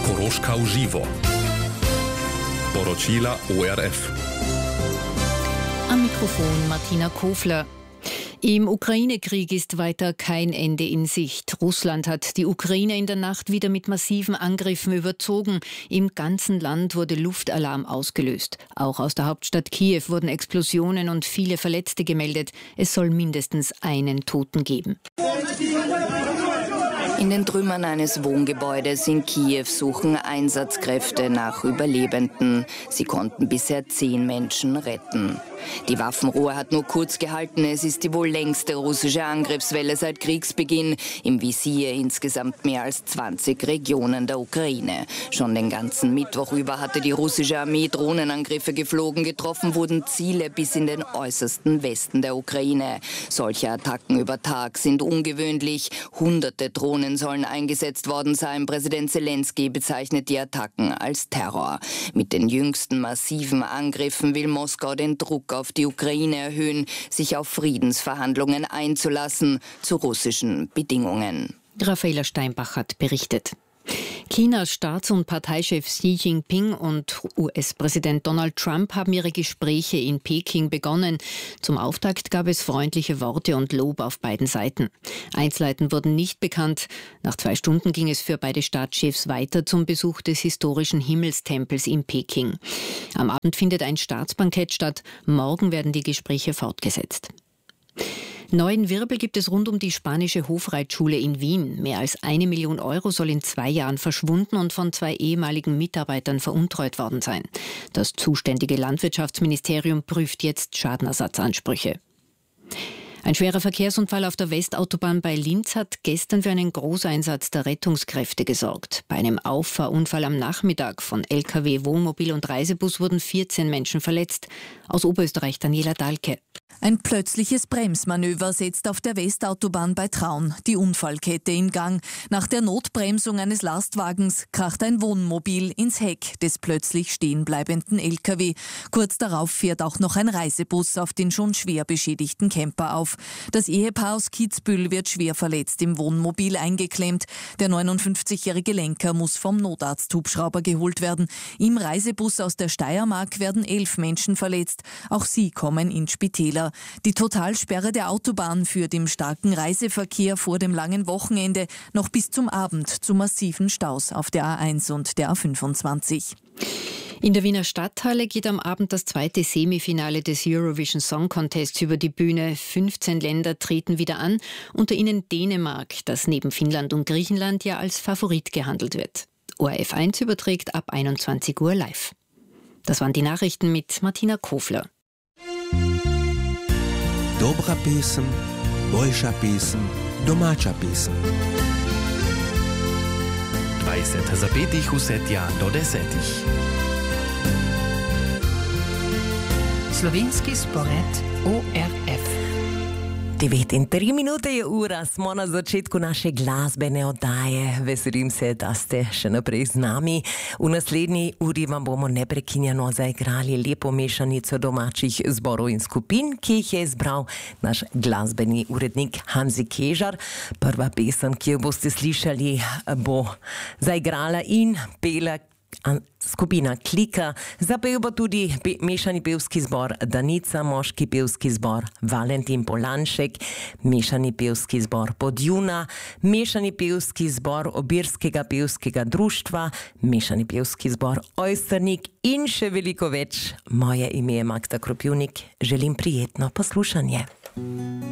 Koroška v živo. Poročila ORF. Am Mikrofon Martina Kofler. Im Ukraine-Krieg ist weiter kein Ende in Sicht. Russland hat die Ukraine in der Nacht wieder mit massiven Angriffen überzogen. Im ganzen Land wurde Luftalarm ausgelöst. Auch aus der Hauptstadt Kiew wurden Explosionen und viele Verletzte gemeldet. Es soll mindestens einen Toten geben. In den Trümmern eines Wohngebäudes in Kiew suchen Einsatzkräfte nach Überlebenden. Sie konnten bisher 10 Menschen retten. Die Waffenruhe hat nur kurz gehalten. Es ist die wohl längste russische Angriffswelle seit Kriegsbeginn. Im Visier insgesamt mehr als 20 Regionen der Ukraine. Schon den ganzen Mittwoch über hatte die russische Armee Drohnenangriffe geflogen. Getroffen wurden Ziele bis in den äußersten Westen der Ukraine. Solche Attacken über Tag sind ungewöhnlich. Hunderte Drohnen sollen eingesetzt worden sein. Präsident Zelensky bezeichnet die Attacken als Terror. Mit den jüngsten massiven Angriffen will Moskau den Druck auf die Ukraine erhöhen, sich auf Friedensverhandlungen einzulassen zu russischen Bedingungen. Raffaela Steinbach hat berichtet. Chinas Staats- und Parteichef Xi Jinping und US-Präsident Donald Trump haben ihre Gespräche in Peking begonnen. Zum Auftakt gab es freundliche Worte und Lob auf beiden Seiten. Einzelheiten wurden nicht bekannt. Nach 2 Stunden ging es für beide Staatschefs weiter zum Besuch des historischen Himmelstempels in Peking. Am Abend findet ein Staatsbankett statt. Morgen werden die Gespräche fortgesetzt. Neuen Wirbel gibt es rund um die spanische Hofreitschule in Wien. Mehr als 1 Million Euro soll in 2 Jahren verschwunden und von 2 ehemaligen Mitarbeitern veruntreut worden sein. Das zuständige Landwirtschaftsministerium prüft jetzt Schadenersatzansprüche. Ein schwerer Verkehrsunfall auf der Westautobahn bei Linz hat gestern für einen Großeinsatz der Rettungskräfte gesorgt. Bei einem Auffahrunfall am Nachmittag von LKW, Wohnmobil und Reisebus wurden 14 Menschen verletzt. Aus Oberösterreich Daniela Dahlke. Ein plötzliches Bremsmanöver setzt auf der Westautobahn bei Traun die Unfallkette in Gang. Nach der Notbremsung eines Lastwagens kracht ein Wohnmobil ins Heck des plötzlich stehenbleibenden LKW. Kurz darauf fährt auch noch ein Reisebus auf den schon schwer beschädigten Camper auf. Das Ehepaar aus Kitzbühel wird schwer verletzt im Wohnmobil eingeklemmt. Der 59-jährige Lenker muss vom Notarzthubschrauber geholt werden. Im Reisebus aus der Steiermark werden 11 Menschen verletzt. Auch sie kommen in Spitäler. Die Totalsperre der Autobahn führt im starken Reiseverkehr vor dem langen Wochenende noch bis zum Abend zu massiven Staus auf der A1 und der A25. In der Wiener Stadthalle geht am Abend das 2. Semifinale des Eurovision Song Contests über die Bühne. 15 Länder treten wieder an, unter ihnen Dänemark, das neben Finnland und Griechenland ja als Favorit gehandelt wird. ORF 1 überträgt ab 21 Uhr live. Das waren die Nachrichten mit Martina Kofler. Dobra pesem, boljša pesem, domača pesem. 20 zapetih vsetja do 10. Slovenski spored ORF. 9:03 je ura, smo na začetku naše glasbene oddaje. Veselim se, da ste še naprej z nami. V naslednji uri vam bomo neprekinjeno zaigrali lepo mešanico domačih zborov in skupin, ki jih je izbral naš glasbeni urednik Hanzi Kežar. Prva pesem, ki jo boste slišali, bo zaigrala in pela skupina Klika, zapel pa tudi mešani pevski zbor Danica, moški pevski zbor Valentin Polanšek, mešani pevski zbor Podjuna, mešani pevski zbor Obirskega pevskega društva, mešani pevski zbor Ojsternik in še veliko več. Moje ime je Magda Kropivnik. Želim prijetno poslušanje.